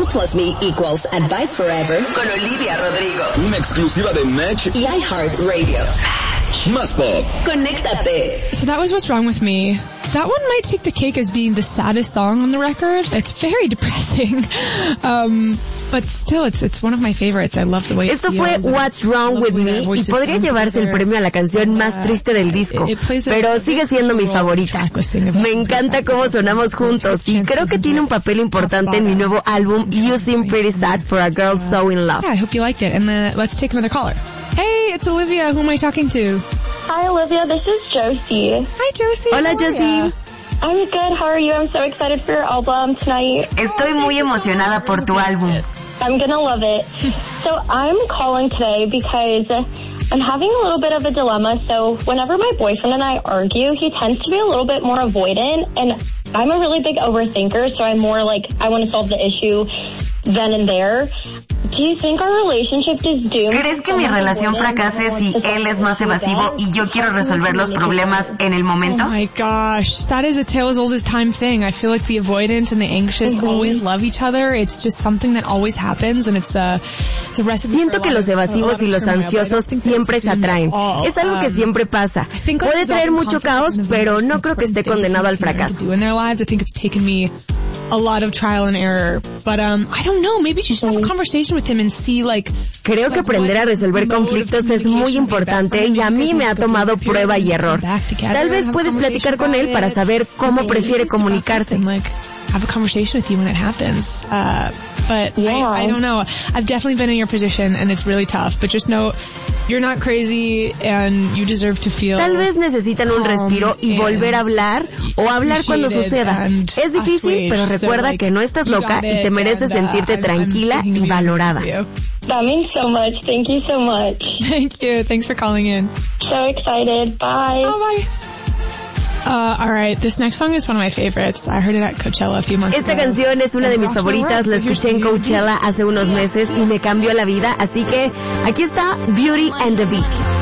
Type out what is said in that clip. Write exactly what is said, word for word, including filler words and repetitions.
You plus me equals Advice Forever con Olivia Rodrigo. Una exclusiva de Match y iHeartRadio. Más pop. Conéctate. So that was What's Wrong With Me. That one might take the cake as being the saddest song on the record. It's very depressing. Um, but still, it's it's one of my favorites. I love the way it Esto fue What's Wrong With Me y podría llevarse el premio a la canción más triste del disco, pero sigue siendo mi favorita. Me encanta cómo sonamos juntos y creo que tiene un papel importante en mi nuevo álbum You Seem Pretty Sad for a Girl So In Love. Yeah, I hope you liked it. And then let's take another caller. Hey, it's Olivia. Who am I talking to? Hi, Olivia. This is Josie. Hi, Josie. Hola, Josie. I'm good. How are you? I'm so excited for your album tonight. Estoy muy emocionada por tu álbum. I'm gonna love it. So I'm calling today because I'm having a little bit of a dilemma. So whenever my boyfriend and I argue, he tends to be a little bit more avoidant, and I'm a really big overthinker, so I'm more like, I want to solve the issue then and there. Do you think our relationship is doomed? ¿Crees que mi relación fracase si él es más evasivo y yo quiero resolver los problemas en el momento? Oh my gosh, that is a tale as old as time thing. I feel like the avoidant and the anxious mm-hmm. always love each other. It's just something that always happens, and it's a, it's a recipe. Siento que los evasivos y los ansiosos siempre se atraen. Es algo que siempre pasa. Puede traer mucho caos, pero no creo que esté condenado al fracaso. In their lives, I think it's taken me a lot of trial and error, but um, I don't know. Maybe you should have a conversation with him and see like. Creo que aprender a resolver conflictos es muy importante y a mí me ha tomado prueba y error. Tal vez puedes platicar con él para saber cómo prefiere comunicarse. Have a conversation with you when it happens. Uh, but yeah. I, I don't know. I've definitely been in your position and it's really tough, but just know you're not crazy and you deserve to feel. Tal vez necesitan un respiro y volver a hablar o hablar cuando suceda. Es difícil, pero recuerda so, like, que no estás loca y te mereces and, sentirte uh, tranquila y valorada. That means so much. Thank you so much. Thank you. Thanks for calling in. So excited. Bye. Oh, bye. Uh, all right, this next song is one of my favorites. I heard it at Coachella a few months Esta ago. canción es una de mis favoritas, la escuché en Coachella hace unos meses y me cambió la vida, así que aquí está Beauty and the Beat.